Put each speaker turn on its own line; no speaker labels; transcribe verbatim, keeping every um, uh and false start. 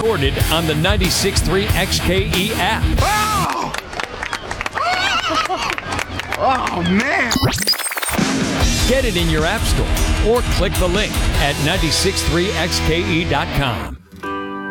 recorded on the ninety-six point three X K E app.
Oh! Oh, man!
Get it in your app store or click the link at nine six three X K E dot com.